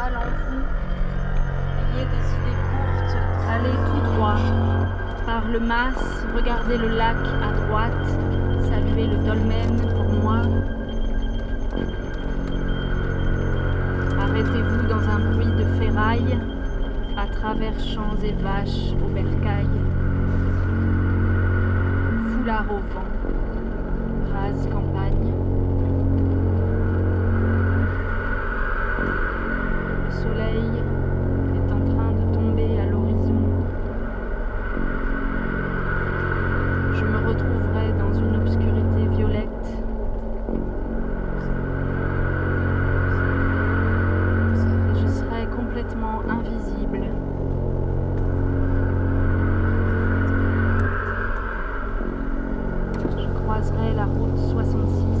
mal en vous. Ayez des idées courtes, allez tout droit. Par le mas, regardez le lac à droite, saluez le dolmen pour moi. Arrêtez-vous dans un bruit de ferraille, à travers champs et vaches au bercail. Foulard au vent, rase campagne. Le soleil est en train de tomber à l'horizon. Je me retrouverai dans une obscurité violette. Et je serai complètement invisible. Je croiserai la route 66.